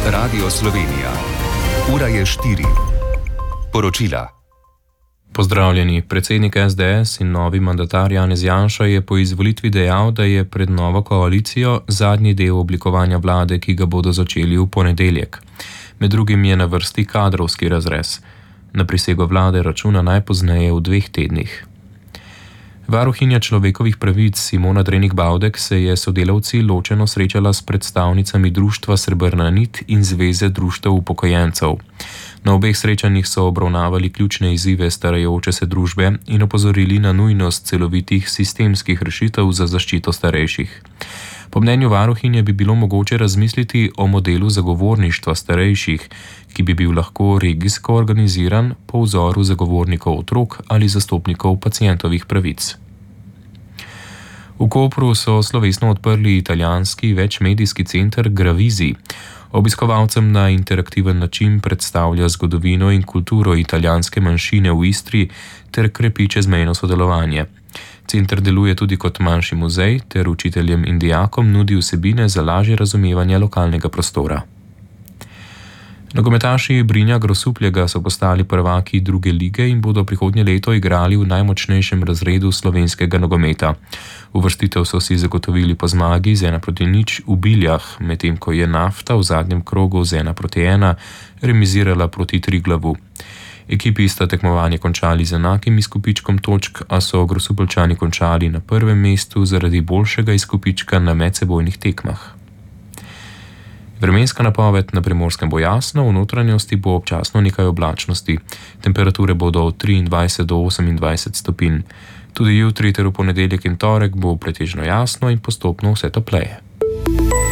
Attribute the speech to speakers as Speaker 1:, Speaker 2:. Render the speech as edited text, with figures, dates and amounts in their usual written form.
Speaker 1: Radio Slovenija. Ura je 4. Poročila.
Speaker 2: Pozdravljeni. Predsednik SDS in novi mandatar Janez Janša je po izvolitvi dejal, da je pred novo koalicijo zadnji del oblikovanja vlade, ki ga bodo začeli v ponedeljek. Med drugim je na vrsti kadrovski razrez. Na prisego vlade računa najpozneje v 2 tednih. Varuhinja človekovih pravic Simona Drenik-Bavdek se je sodelavci ločeno srečala s predstavnicami društva Srebrna nit in Zveze društev upokojencev. Na obeh srečanjih so obravnavali ključne izzive starajoče se družbe in opozorili na nujnost celovitih sistemskih rešitev za zaščito starejših. Po mnenju varuhinje bi bilo mogoče razmisliti o modelu zagovorništva starejših, ki bi bil lahko regijsko organiziran po vzoru zagovornikov otrok ali zastopnikov pacientovih pravic. V Kopru so slovesno odprli italijanski večmedijski center Gravizi. Obiskovalcem na interaktiven način predstavlja zgodovino in kulturo italijanske manjšine v Istri ter krepi čezmejno sodelovanje. Center deluje tudi kot manjši muzej ter učiteljem in dijakom nudi vsebine za lažje razumevanje lokalnega prostora. Nogometaši Brinja Grosuplja so postali prvaki 2. lige in bodo prihodnje leto igrali v najmočnejšem razredu slovenskega nogometa. Uvrstitev so si zagotovili po zmagi z 1-0 v Biljah, medtem ko je Nafta v zadnjem krogu z 1-1 remizirala proti Triglavu. Ekipi sta tekmovanje končali z enakim izkupičkom točk, a so Grosupeljčani končali na 1. mestu zaradi boljšega izkupička na medsebojnih tekmah. Vremenska napoved: na Primorskem bo jasno, v notranjosti bo občasno nekaj oblačnosti. Temperature bodo od 23 do 28 stopinj. Tudi jutri ter v ponedeljek in torek bo pretežno jasno in postopno vse topleje.